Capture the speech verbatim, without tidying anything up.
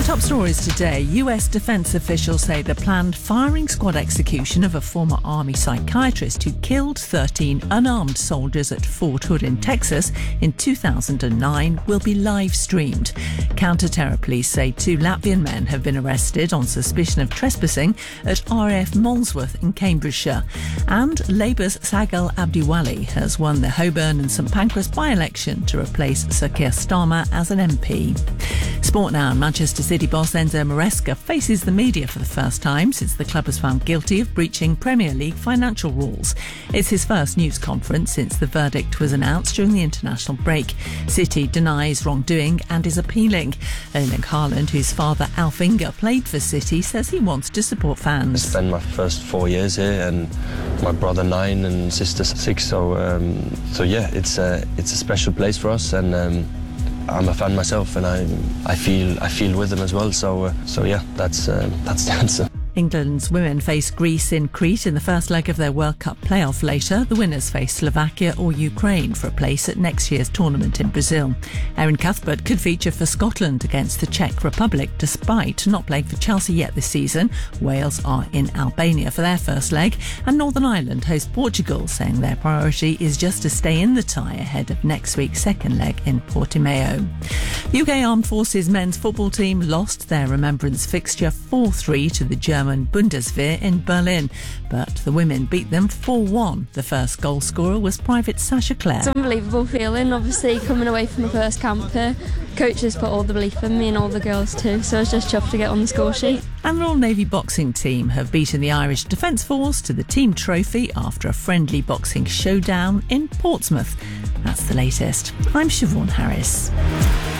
Our top stories today. U S defense officials say the planned firing squad execution of a former Army psychiatrist who killed thirteen unarmed soldiers at Fort Hood in Texas in two thousand nine will be live streamed. Counter-terror police say two Latvian men have been arrested on suspicion of trespassing at R A F Molesworth in Cambridgeshire. And Labour's Sagal Abdiwali has won the Holborn and St Pancras by-election to replace Sir Keir Starmer as an M P. Sport now. Manchester City boss Enzo Maresca faces the media for the first time since the club was found guilty of breaching Premier League financial rules. It's his first news conference since the verdict was announced during the international break. City denies wrongdoing and is appealing. Erling Haaland, whose father Alf Inge played for City, says he wants to support fans. I spent my first four years here and my brother nine and sister six, so um, so yeah, it's a, it's a special place for us, and um, I'm a fan myself, and I I feel I feel with them as well. So uh, so yeah, that's uh, that's the answer. England's women face Greece in Crete in the first leg of their World Cup playoff later. The winners face Slovakia or Ukraine for a place at next year's tournament in Brazil. Erin Cuthbert could feature for Scotland against the Czech Republic despite not playing for Chelsea yet this season. Wales are in Albania for their first leg, and Northern Ireland host Portugal, saying their priority is just to stay in the tie ahead of next week's second leg in Portimao. U K Armed Forces men's football team lost their remembrance fixture four three to the German Bundeswehr in Berlin, but the women beat them four one. The first goal scorer was Private Sasha Clare. It's an unbelievable feeling, obviously, coming away from the first camp here. Coaches put all the belief in me and all the girls too, so I was just chuffed to get on the score sheet. And the Royal Navy boxing team have beaten the Irish Defence Force to the team trophy after a friendly boxing showdown in Portsmouth. That's the latest. I'm Siobhan Harris.